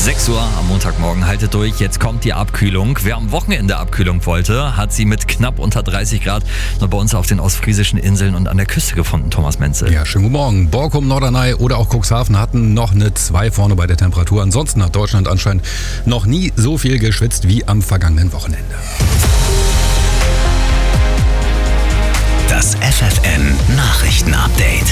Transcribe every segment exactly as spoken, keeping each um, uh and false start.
sechs Uhr am Montagmorgen, haltet durch, jetzt kommt die Abkühlung. Wer am Wochenende Abkühlung wollte, hat sie mit knapp unter dreißig Grad nur bei uns auf den ostfriesischen Inseln und an der Küste gefunden, Thomas Menzel. Ja, schönen guten Morgen. Borkum, Norderney oder auch Cuxhaven hatten noch eine zwei vorne bei der Temperatur. Ansonsten hat Deutschland anscheinend noch nie so viel geschwitzt wie am vergangenen Wochenende. Das F F N Nachrichten-Update.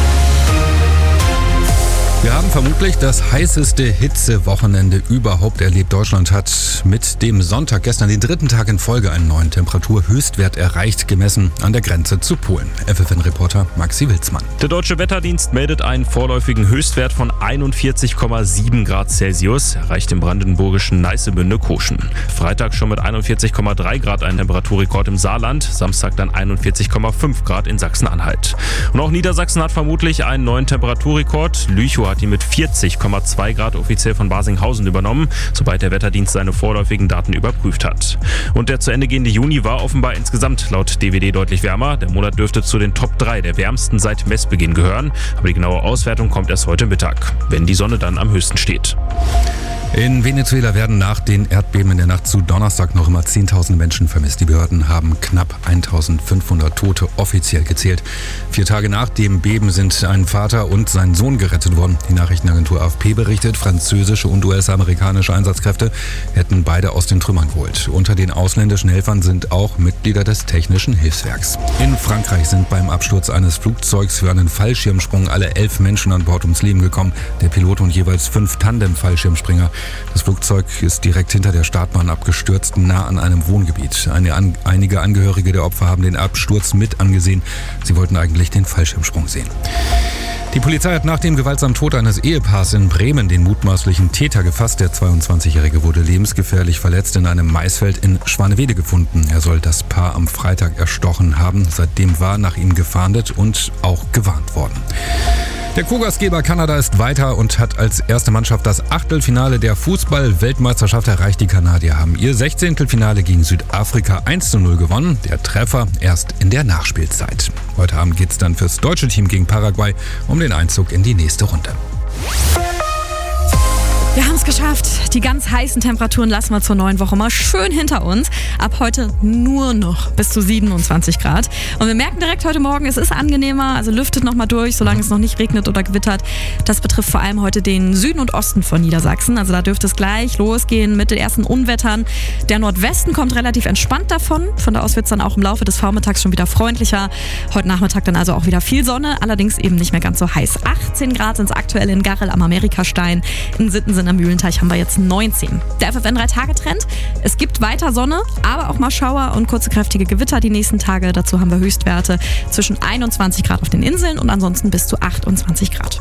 Wir haben vermutlich das heißeste Hitzewochenende überhaupt erlebt. Deutschland hat mit dem Sonntag gestern den dritten Tag in Folge einen neuen Temperaturhöchstwert erreicht, gemessen an der Grenze zu Polen. F F N-Reporter Maxi Wilsmann. Der Deutsche Wetterdienst meldet einen vorläufigen Höchstwert von einundvierzig Komma sieben Grad Celsius, erreicht im brandenburgischen Neißebünde-Koschen. Freitag schon mit einundvierzig Komma drei Grad ein Temperaturrekord im Saarland, Samstag dann einundvierzig Komma fünf Grad in Sachsen-Anhalt. Und auch Niedersachsen hat vermutlich einen neuen Temperaturrekord. Lüchow hat ihn mit vierzig Komma zwei Grad offiziell von Barsinghausen übernommen, sobald der Wetterdienst seine vorläufigen Daten überprüft hat. Und der zu Ende gehende Juni war offenbar insgesamt laut D W D deutlich wärmer. Der Monat dürfte zu den Top drei der wärmsten seit Messbeginn gehören. Aber die genaue Auswertung kommt erst heute Mittag, wenn die Sonne dann am höchsten steht. In Venezuela werden nach den Erdbeben in der Nacht zu Donnerstag noch immer zehntausend Menschen vermisst. Die Behörden haben knapp eintausendfünfhundert Tote offiziell gezählt. Vier Tage nach dem Beben sind ein Vater und sein Sohn gerettet worden. Die Nachrichtenagentur A F P berichtet, französische und U S-amerikanische Einsatzkräfte hätten beide aus den Trümmern geholt. Unter den ausländischen Helfern sind auch Mitglieder des Technischen Hilfswerks. In Frankreich sind beim Absturz eines Flugzeugs für einen Fallschirmsprung alle elf Menschen an Bord ums Leben gekommen. Der Pilot und jeweils fünf Tandem-Fallschirmspringer. Das Flugzeug ist direkt hinter der Startbahn abgestürzt, nah an einem Wohngebiet. Eine, an, einige Angehörige der Opfer haben den Absturz mit angesehen. Sie wollten eigentlich den Fallschirmsprung sehen. Die Polizei hat nach dem gewaltsamen Tod eines Ehepaars in Bremen den mutmaßlichen Täter gefasst. Der zweiundzwanzigjährige wurde lebensgefährlich verletzt in einem Maisfeld in Schwanewede gefunden. Er soll das Paar am Freitag erstochen haben. Seitdem war nach ihm gefahndet und auch gewarnt worden. Der Co-Gastgeber Kanada ist weiter und hat als erste Mannschaft das Achtelfinale der Fußball-Weltmeisterschaft erreicht. Die Kanadier haben ihr Sechzehntelfinale gegen Südafrika eins zu null gewonnen. Der Treffer erst in der Nachspielzeit. Heute Abend geht's dann fürs deutsche Team gegen Paraguay um den Einzug in die nächste Runde. Wir haben es geschafft. Die ganz heißen Temperaturen lassen wir zur neuen Woche mal schön hinter uns. Ab heute nur noch bis zu siebenundzwanzig Grad. Und wir merken direkt heute Morgen, es ist angenehmer, also lüftet noch mal durch, solange es noch nicht regnet oder gewittert. Das betrifft vor allem heute den Süden und Osten von Niedersachsen. Also da dürfte es gleich losgehen mit den ersten Unwettern. Der Nordwesten kommt relativ entspannt davon. Von da aus wird es dann auch im Laufe des Vormittags schon wieder freundlicher. Heute Nachmittag dann also auch wieder viel Sonne, allerdings eben nicht mehr ganz so heiß. achtzehn Grad sind es aktuell in Garrel am Amerikastein. In Sittensen am Mühlenteich haben wir jetzt neunzehn. Der F F N drei Tage Trend. Es gibt weiter Sonne, aber auch mal Schauer und kurze kräftige Gewitter die nächsten Tage. Dazu haben wir Höchstwerte zwischen einundzwanzig Grad auf den Inseln und ansonsten bis zu achtundzwanzig Grad.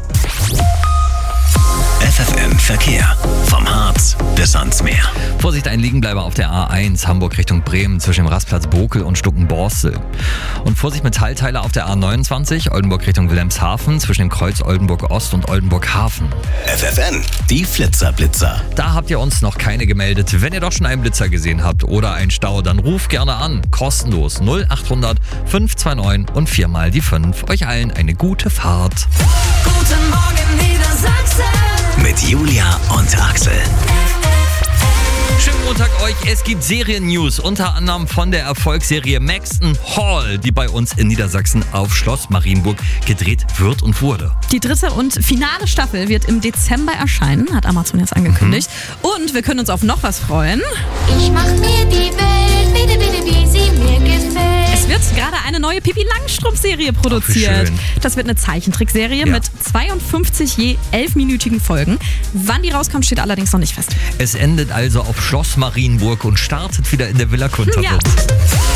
F F N Verkehr. Vom Harz bis ans Meer. Vorsicht, ein Liegenbleiber auf der A eins, Hamburg Richtung Bremen, zwischen dem Rastplatz Bokel und Stuckenborstel. Und Vorsicht, Metallteile auf der A neunundzwanzig, Oldenburg Richtung Wilhelmshaven, zwischen dem Kreuz Oldenburg Ost und Oldenburg Hafen. F F N, die Flitzer-Blitzer. Da habt ihr uns noch keine gemeldet. Wenn ihr doch schon einen Blitzer gesehen habt oder einen Stau, dann ruft gerne an. Kostenlos null achthundert fünf zwei neun und viermal die fünf. Euch allen eine gute Fahrt. Guten Morgen Niedersachsen. Mit Julia und Axel. Schönen Montag euch. Es gibt Serien-News, unter anderem von der Erfolgsserie Maxton Hall, die bei uns in Niedersachsen auf Schloss Marienburg gedreht wird und wurde. Die dritte und finale Staffel wird im Dezember erscheinen, hat Amazon jetzt angekündigt. Mhm. Und wir können uns auf noch was freuen. Ich mach mir die Welt, bitte, bitte, wie sie mir gefällt. Es wird gerade eine neue Pippi Langstrumpf-Serie produziert. Ach, das wird eine Zeichentrickserie Ja. mit zweiundfünfzig je elfminütigen Folgen. Wann die rauskommt, steht allerdings noch nicht fest. Es endet also auf Schloss Marienburg und startet wieder in der Villa Kunterbucht. Ja.